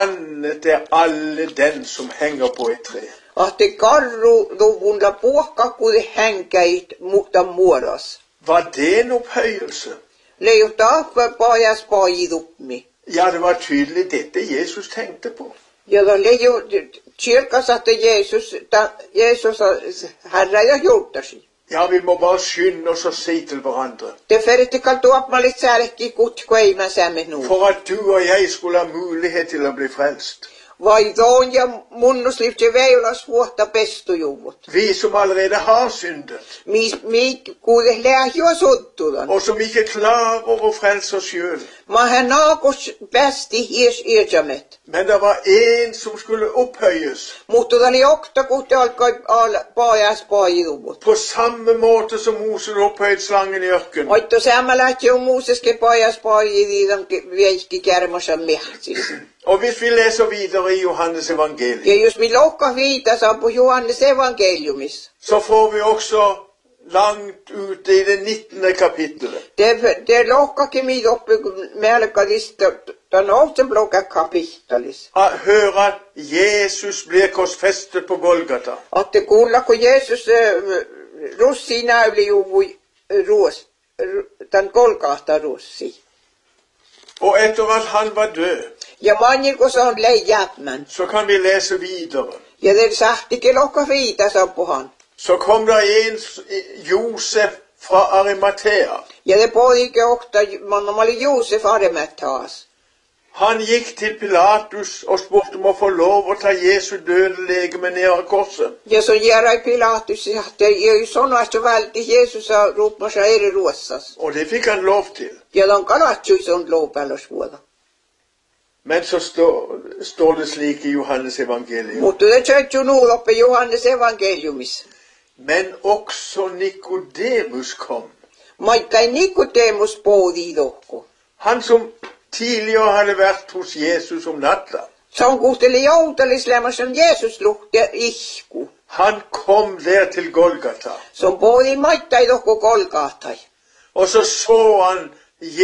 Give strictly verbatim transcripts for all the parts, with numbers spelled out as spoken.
Annet er alle den som henger på et tre. Ahte karru luvunla puhka kude hänkait mutta muodas. Var det en opphøyelse? Leiuta pajas pajidupmi. Ja, det var tydelig dette Jesus tenkte på. Ja, då leiu kyrka satte Jesus, ta, Jesus herra ja juutasi. Ja, vi må bare skynde oss å si til hverandre. Det ferite kaltu apmalit särki kut kveima sämmet nu. For at du og jeg skulle ha mulighet til å bli frelst. Vai doon ja munnuslivte veilas vuotta pestujuvut. Vi som allerede har syndet. Mi, mi kuude lähjua suttudan. Og som ikke klarer å frelse oss selv. Ma hän naakos päästi hies irjamet. Men det var en som skulle opphøyes. Mutta oli okta kuhte alkoi pajas pajiduvut. På samme måte som Moses opphøyet slangen i ørkenen. Oitto sama lähti jo Mooseske pajas pajididan veiski kärmassa mehtis. Og hvis vi leser videre i Johannes evangelium. Ja jos vi lokka viita saapu Johannes evankeliumis. Så får vi også langt ute i det nittende kapittelet. Det, det lokkakin mi oppi melkalista den åttenblokka kapittelis. Hør at Jesus blir korsfestet på Golgata. At det kuulla kun Jesus russi näyli juvui ruos, den Golgata russi. Og etter at han var død. Ja manni kun se on leijäpmän. Så kan vi lese videre. Ja det sahtikin lokka viita saapu han. Så kom det en Josef fra Arimathea. Ja det pågick ofta, man oli Josef Arimatheas. Han gikk til Pilatus og spurte om å få lov å ta Jesu døde legeme ned av korset. Ja så järai Pilatus, että ei sano, että välti Jeesusa ruupmassa eri ruossas. Og det fikk han lov til. Ja den kalatsui son loupäällösvuoda. Men så står, står det slik i Johannes evangelium. Mutta det tjötju nuuloppe Johannes evankeliumis. Men også Nikodemus kom. Maikkai Nikodemus poodi dohko. Han som tidligere hadde vært hos Jesus om natta. Se on kuhteli joutalislemassa Jeesus luhtia ihku. Han kom der til Golgata. Se on poodi maittai dohko Golgatai. Og så så han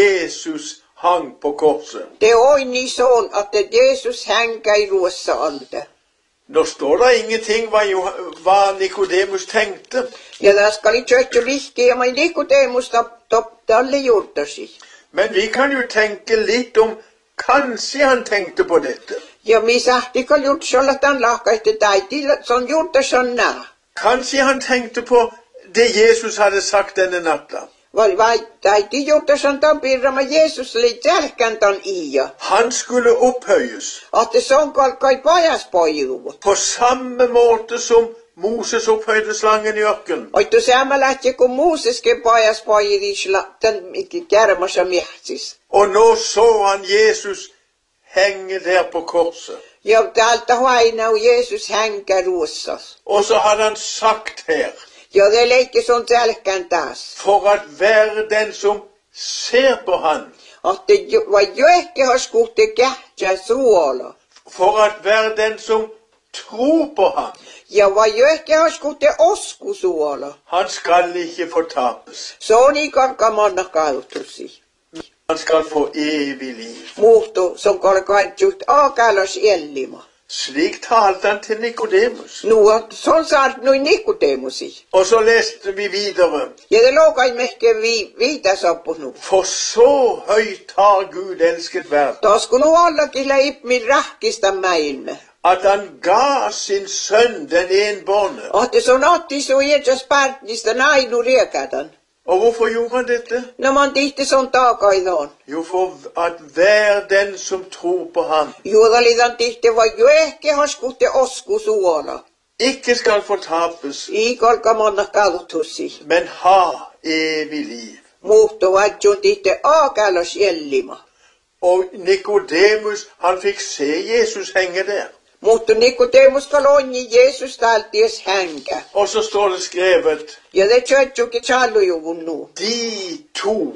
Jesus hang på korset. Det on niin sån att Jesus hängai ruossa alta. Nå står det ingenting hva, hva Nikodemus tenkte. Ja där ska li tjötju lihki ja mai Nikodemus talle juurtasi. Men vi kan jo tenke litt om, kanskje han tenkte på dette. Ja mi sahtikal jutsolatan lahkaitte taitilla, son juurtasan nää. Kanskje han tenkte på det Jesus hadde sagt denne natta. Vai vai taiti juurtasan tan pirrama Jesus li tälkän tan iia. Han skulle opphøyes. Att det son kalkai pajas pojuvut. På samme måte som Moses opphøyde slangen i ørkenen. Oittu sama lähtee kun Mooseske pajas pojidisla tan kärmassa miehtis. Og nå så han Jesus henge der på korset. Ja täältä huainau Jesus hänkä ruossas. Og så hadde han sagt her. Ja det leikki son tälkän taas. For at være den som ser på han. Att det vai jo ehkä has kuhte kähtsä suola. For at være den som tror på han. Ja vai jo ehkä has kuhte osku suola. Han skal ikke fortapes. Se on ikan manna kautusi. Han skal få evig liv. Muuttu, se on kalkaitsut aakalas ellima. Slik talte han til Nikodemus. Nu se on saart noin Nikodemusi. Og så leste vi videre. Ja det lokai mehke vi, viitasappus nu. For så høyt har Gud elsket verden. Taas kun nu allakin leipmin rahkista mäilme. At han ga sin sønn den enbårne. Att se on otti su ietsas partnista nainu riekatan. Og hvorfor gjorde han dette? No man tihti son taakaidoon. Jo, for at hver den som tror på ham Juodalidan tihti vai jo ehkä has kuhte osku suola. ikke skal fortapes, Ikalka manna kautusi. men ha evig liv. Muuttu vaitsun tihti aakalas ellima. Og Nikodemus, han fikk se Jesus henge der. Mutta Nikodemus kalonni Jesus talties hänkä. Og så står det skrevet, Ja det tjötjukin chalujuvun nu. de to,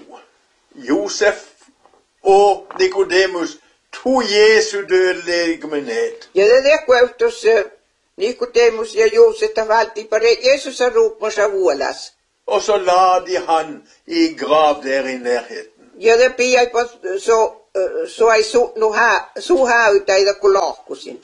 Josef og Nikodemus, to Jesu døde legeme ned. Ja det tekueutus Nikodemus ja Joosetta vältti pare Jeesusa ruupmassa vuolas. Og så la de han i grav der i nærheten. Ja det piai på så så ei su, no hä, su häytäitä kun lahkusin.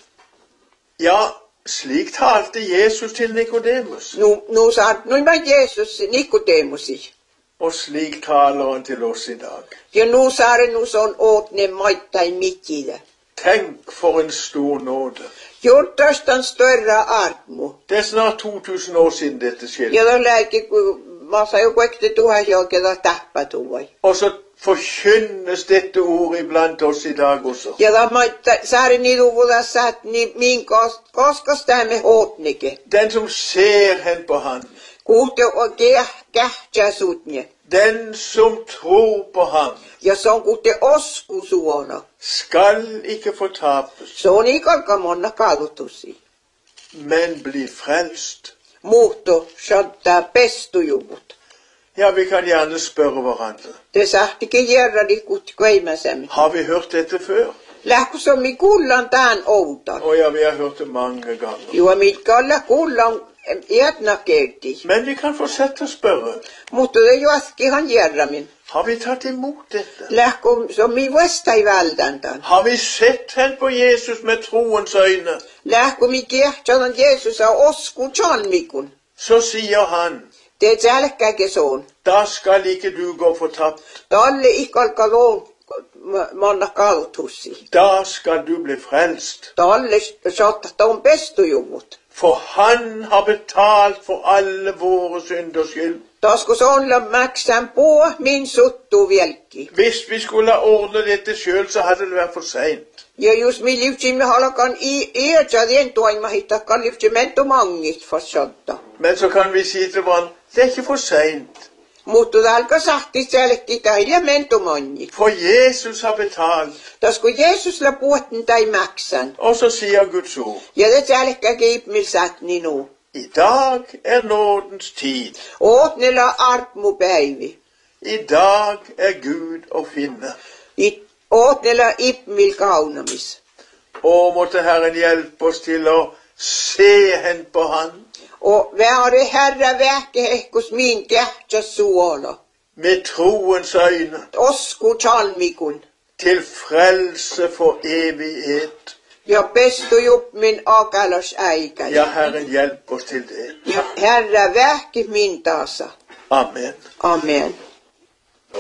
Ja, slik talte Jesus til Nikodemus. Nu, nu sa, nu mä Jeesus Nikodemusi. Og slik taler han til oss i dag. Ja nu saare nu son åtne maittain mitille. Tenk for en stor nåde. Jortastan større armo. Det er snart to tusen år siden dette skjedde. Ja da läike, man sa jo kuekte tuha jokeda tappa tuvai. Og så forkynnes dette ordet iblant oss i dag også. Ja da maitta, saare nidu vuda saat ni min kos, koskas tämme åtnike. Den som ser hen på han. Kuhte og kähtsä sutnje. Den som tror på ham. Ja se on kuhte osku suona. Skal ikke fortapes. Se on ikalka monna kadutusi. Men bli frelst. Muutto shanttaa pestujuvut. Ja, vi kan gjerne spørre hverandre. Te sahtikin järradi kuhti kväimäsämme. Har vi hørt dette før? Lähku som mi kullan tään outan. Og ja, vi har hørt det mange ganger. Juo mitkä olla kullan jätna kerti. Men vi kan fortsette å spørre. Mutta te juoskihan järramin. Har vi tatt imot dette? Lähku som mi vestai vältäntan. Har vi sett hen på Jesus med troens øyne? Lähku mi kiehtsanan Jeesus a osku chanmikun. Så sier han, Te sälkkäke soon. da skal ikke du gå fortapt. Talle ikalka loon manna kadutussi. Da skal du bli frelst. Talle saattaa ton pestujuvut. For han har betalt for alle våre synders skyld. Tasko se olla mäksän puo min suttu vielki. Hvis vi skulle ha ordnet dette selv, så hadde det vært for sent. Ja jos mi livtsimme halakan i iätsä den toima hittakan livtsimentu mangit fassatta. Men så kan vi si til hverandre, det er ikke for sent. Mutta alka sahti selkki tähillä mentu mangit. For Jesus har betalt. Tasko Jeesus la puotten tai mäksän. Og så sier Guds ord, Ja det selkkä kiipmil satni nu. i dag er nådens tid. Åtnella arpmu päivi. I dag er Gud å finne. I åtnella ipmil kaunamis. Og måtte Herren hjelpe oss til å se hen på han Og være herra vähkehehkus min kähtsä suola. med troens øyne Osku chalmikun. til frelse for evighet. Ja pestujup min akalas äikäi. Ja, Herren hjelpe oss til det. Ja herra vähki min taasa. Amen. Amen.